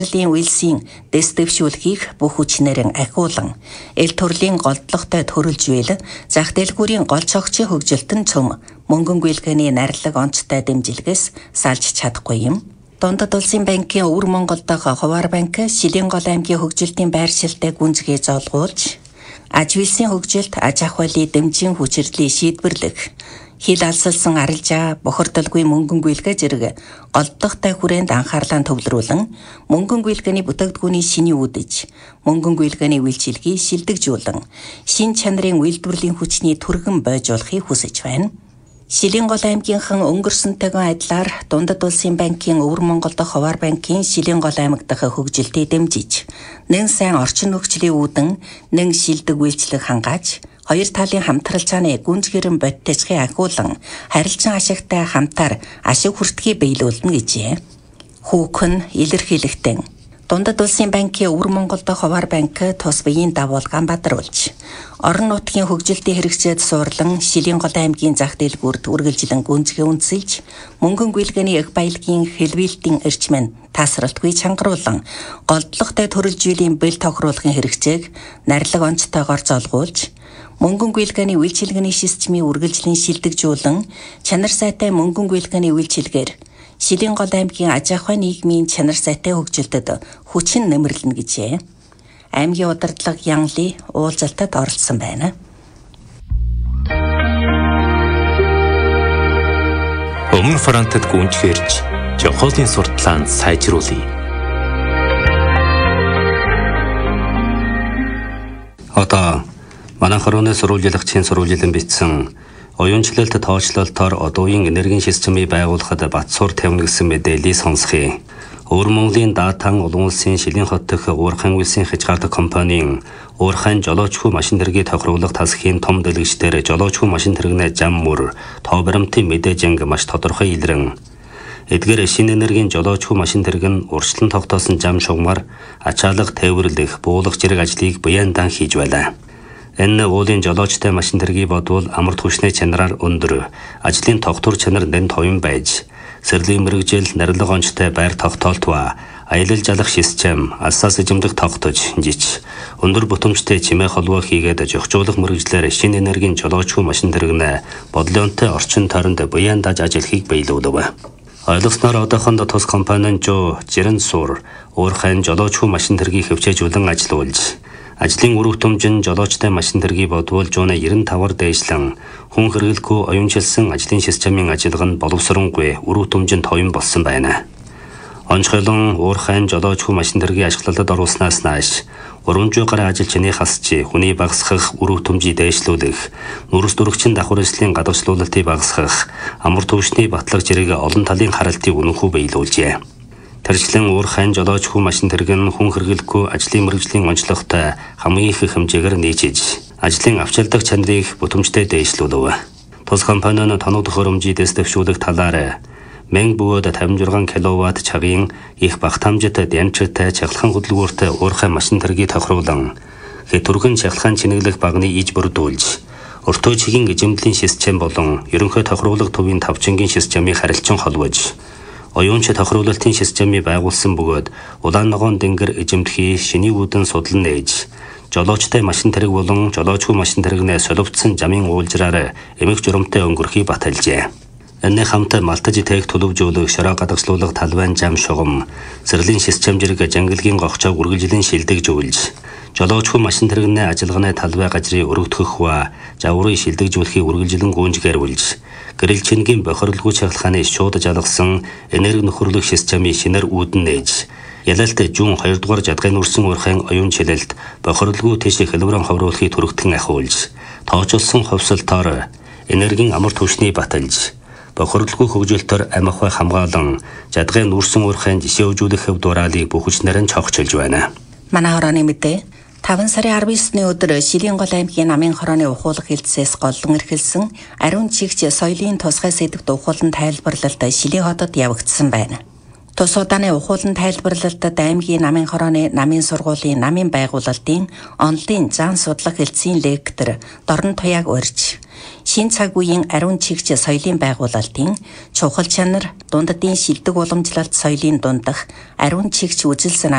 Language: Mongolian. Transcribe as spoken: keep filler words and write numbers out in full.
Лийн үйлсийн дэвшүүлэхийг бүх хүчнэрэн ахиулан эл төрлийн голдлоготой төрөлжвөл зах дэлгүүрийн гол цогцын хөгжилтөн цөм мөнгөн гүйлгэний нарилаг онцтой дэмжлэгээс салж чадахгүй юм. Дундад улсын банкын Өвөр Монгол дахь Хуваар банк Шилэнгол аймгийн хөгжилтийн байршилтай гүнзгий зоолгуулж аж үйлсийн хөгжилт аж ахуйлын дэмжин хүчирдлийг шийдвэрлэх хил алсалсан арилжаа бохирдолгүй мөнгөн гүйлгэ зэрэг голдлоготой хүрээнд анхаарлаа төвлөрүүлэн мөнгөн гүйлгэний бүтээгдэхүүний шиний үдэж мөнгөн гүйлгэний үйлчилгээг шилдэгжүүлэн шин чанарын үйлдвэрлэлийн хүчний түргэн бойжуулахыг хүсэж байна. Шилэнгол аймгийнхан өнгөрсөнтэйгөө адилаар Дундад улсын банкын Өвөр Монгол дахь Хуваар банкын Шилэнгол аймаг дахь хөгжилтийг дэмжиж нэн сайн орчин нөхцөлийн үүдэн нэн шилдэг үйлчлэг хангааж хоёр талын хамтралцааны гүнзгэрэн бодтойцхыг ахиулан харилцан ашигтай хамтаар ашиг хүртгийг биелүүлнэ гэжээ. Хүүхэн илэрхийлэгтэн Дундад улсын банкын Өвөр Монгол дахь Хуваар банк тус биеийн давуулгаан бадаруулж орон нутгийн хөгжилтийн хэрэгцээд суурлан Шилэнгол аймгийн зах дэлгүүрт үргэлжлэн гүнзгий үндэслэж мөнгөн гүйлгэний их баялагын хэлбэлтийн эрчмэн тасралтгүй чангаруулан голдлоготой төрөлжилийн бэл тохируулахын хэрэгцээг нарилаг онцтойгоор золгуулж мөнгөн гүйлгэний үйлчилгээний системийн үргэлжлэн шилдэгжүүлэн чанар сайтай мөнгөн гүйлгэний үйлчилгээр Шилэнгол аймгийн аж ахуй нийгмийн чанар сайтай хөгжилтөд хүчин нэмэрлэнэ гэжээ. Аймгийн удирдлага Ян Ли уулзалтад оролцсон байна. Өмнө фронтод гүнжгэрж Жохолын сурталчилгаанд сайжруулъя. Одоо манай хорооны сурвалжлагчийн сурвалжилан бичсэн оюунчлалт тооцоололтоор одоогийн энергийн системийг байгуулахад Батсуур тавина гэсэн мэдээллийг сонсхий. Өвөр Монголын даатан улан улсын Шилэн хот дэх Уурхайн улсын хязгаарлалт компанийн Уурхайн жолоочгүй машин тэргийн тохируулах тасхийн том дэлгэцээр жолоочгүй машин тэрэгнээ зам мөр тоо баримтын мэдээж анги маш тодорхой илрэн эдгээр шинэ энергийн жолоочгүй машин тэрэг нь урьдчилан тогтоосон зам шугамар ачаалга тээвэрлэх буулгах зэрэг ажлыг буяндан хийж байлаа. Энэ уулын жолоочтой машин тэргийг бодвол амар түвшний чанараар өндөр, ажлын тогтвор чанар нэнд тоён байж, сэрлийн мэрэгжил нарилга онцтой байр тогтоолтва, аялал жалах систем, алсаас эзэмдэх тогтож, жич, өндөр бүтэмжтэй чимээ холбоо хийгээд жохжуулах мэрэгжлээр шинэ энергийн жолоочгүй машин тэрэгнээ бодлонтой орчин тойронд буяндаж ажиллахыг биелүүлв. Ойлгосноор одоохондоо тус компанийн жоо Жирэн Сур Уурхайн жолоочгүй машин тэргийг хөвчөөжүүлэн ажилуулж ажлын үр хөтөмжин жолоочтой машин тэргийг бодвол жууна девяносто таваар дээшлэн хүн хэрэглэхгүй оюунчилсан ажлын системийн ажиллагаа нь боловсронгүй үр хөтөмжин тоён болсон байна. Онцгойлон Уурхайн жолоочгүй машин тэргийг ашиглалтад оруулснаас нааш урамжуу гараа ажил чиний хасчи хүний багасгах үр хөтөмжийг дээшлүүлэх нүрс дүрэгчин давхар эслийн гадагшлуулалтыг багасгах амар түвшний батлах зэрэг олон талын харалтыг үнэнхүү биелүүлжээ. Тэрчлэн Уурхайн жолоочгүй машин тэрэг нь хүн хэрэглэхгүй ажлын мэргэжлийн онцлогтой хамгийн их хэмжээгээр нийцэж ажлын авчирдаг чанарыг бүтэмжтэй дээшлүүлв. Тус компани нь тоног төхөөрөмжийг дэвшүүлэх талаар мянга бөгөөд тавьж шесть киловатт цагийн их багт хамжаатай янчтай чахлхан хөдөлгөөртэй Уурхайн машин тэргийг тохируулан хэтүргэн чахлхан чинэглэх багны иж бүрдүүлж өртөө чигийн эзэмдлийн систем болон ерөнхий тохируулах төвийн тавчингийн системийг харилцан холбож оюунч тохируулалтын системийг байгуулсан бөгөөд улаан ногоон дэнгэр эзэмдэхий шиний үүдэн судлан нээж жолоочтой машин тэрэг болон жолоочгүй машин тэрэгнээ соливцсон замын уулзраар эмэг журамтай өнгөрөхийг баталжээ. Энэ хамт малтаж тээх төлөвжүүлэх шороо гадагшлуулах талбайн зам шугам сэрлийн систем зэрэг жангалгийн гогчоог үргэлжлэн шилдэгжүүлж жолоочгүй машин тэрэгнээ ажиллагааны талбай газрыг өргөдгөх ба жаврыг шилдэгжүүлэхийг үргэлжлэн гүйцэтгэрлж гэрэл чингийн бохирлгүй чахалгааны шууд жалгасан энерги нөхөрлөх системийн шинээр үүдэн нээж ялалт жуун хоёрдугаар жадгайн үрсэн Уурхайн оюунчлалт бохирлгүй тийш хэлбэрэн ховруулахыг түрэгтэн ахиулж тоочулсан ховсолтоор энергийн амар түвшний баталж бохирлгүй хөгжилтөөр амихай хамгаалан жадгайн үрсэн Уурхайн жишээ өгүүлэх хэв дураалыг бүх хүчнээр нь цогцолж байна. Манай хорооны мэдээ таван сарын арван өдөр Шилэнгол аймгийн намын хорооны ухуулах хэлтсээс голлон эрхэлсэн ариун чигч соёлын тусгай сэдвт ухуулан тайлбарлалт Шилэн хотод явагдсан байна. Тус удааны ухуулан тайлбарлалтад аймгийн намын хорооны намын сургуулийн намын байгуулалтын онлын зан судлах хэлтсийн лектор Дорн Туяаг урьж шин цаг үеийн ариун чигч соёлын байгуулалтын чухал чанар дундадын шилдэг уламжлалт соёлын дундах ариун чигч үзэл санаа